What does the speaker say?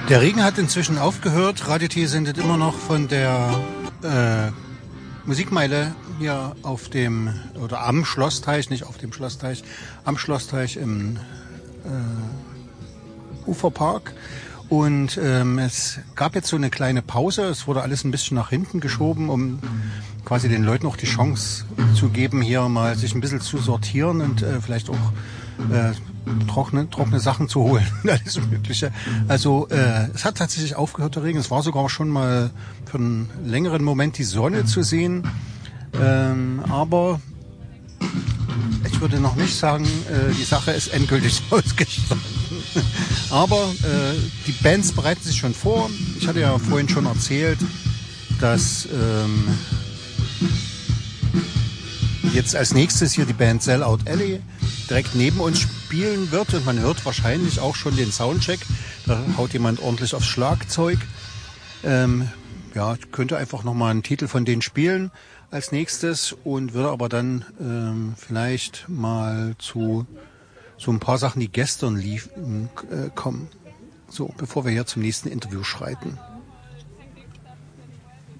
Der Regen hat inzwischen aufgehört. Radio T sendet immer noch von der Musikmeile hier auf dem, oder am Schlossteich, nicht auf dem Schlossteich, am Schlossteich im Uferpark. Und es gab jetzt so eine kleine Pause. Es wurde alles ein bisschen nach hinten geschoben, um quasi den Leuten auch die Chance zu geben, hier mal sich ein bisschen zu sortieren und vielleicht auch trockene Sachen zu holen und alles Mögliche. Also es hat tatsächlich aufgehört, der Regen. Es war sogar schon mal für einen längeren Moment die Sonne zu sehen. Aber ich würde noch nicht sagen, die Sache ist endgültig ausgestanden. Aber die Bands bereiten sich schon vor. Ich hatte ja vorhin schon erzählt, dass jetzt als nächstes hier die Band Sellout Alley direkt neben uns spielen wird. Und man hört wahrscheinlich auch schon den Soundcheck. Da haut jemand ordentlich aufs Schlagzeug. Ja, könnte einfach nochmal einen Titel von denen spielen als nächstes und würde aber dann vielleicht mal zu so ein paar Sachen, die gestern liefen, kommen. So, bevor wir hier zum nächsten Interview schreiten.